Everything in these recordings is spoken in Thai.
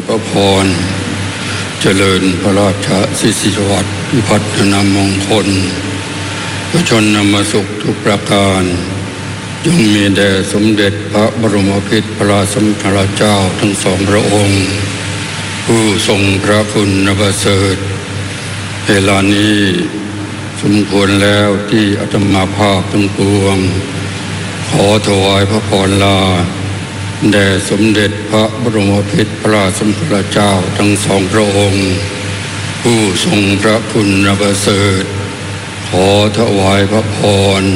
พระพรเจริญพระราชสิริสวัสดิ์พิพัฒนามงคลประชนนามสุขทุกประการจงมีแด่สมเด็จพระบรมพิตรพระสมภารเจ้าทั้งสองพระองค์ผู้ทรงพระคุณประเสริฐเวลานี้สมควรแล้วที่อาตมาภาพทั้งปวงขอถวายพระพรลาแด่สมเด็จพระบรมพิตรพระสมภารเจ้าทั้งสองพระองค์ผู้ทรงพระคุณประเสริฐขอถวายพระพร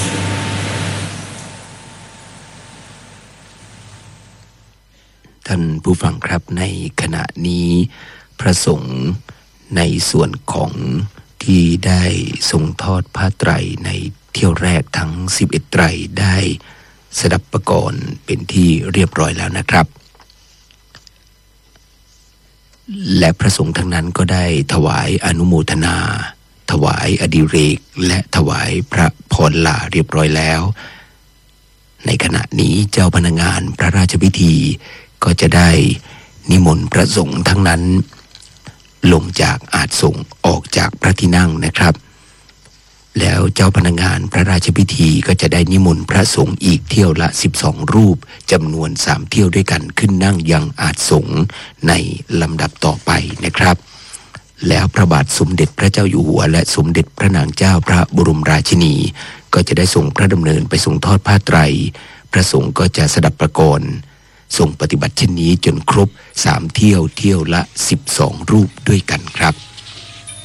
ท่านผู้ฟังครับในขณะนี้พระสงฆ์ในส่วนของที่ได้ทรงทอดผ้าไตรในเที่ยวแรกทั้ง11ไตรได้สดับประกรณ์เป็นที่เรียบร้อยแล้วนะครับและพระสงฆ์ทั้งนั้นก็ได้ถวายอนุโมทนาถวายอดิเรกและถวายพระพรลาเรียบร้อยแล้วในขณะนี้เจ้าพนักงานพระราชพิธีก็จะได้นิมนต์พระสงฆ์ทั้งนั้นลงจากอาสงฆ์ออกจากพระที่นั่งนะครับแล้วเจ้าพนักงานพระราชพิธีก็จะได้นิมนต์พระสงฆ์อีกเที่ยวละ12รูปจำนวน3เที่ยวด้วยกันขึ้นนั่งยังอาสงฆ์ในลำดับต่อไปนะครับแล้วพระบาทสมเด็จพระเจ้าอยู่หัวและสมเด็จพระนางเจ้าพระบรมราชินีก็จะได้ส่งพระดำเนินไปทรงทอดผ้าไตรพระสงฆ์ก็จะสดับประกรณ์ทรงปฏิบัติเช่นนี้จนครบ3เที่ยวละ12รูปด้วยกันครับ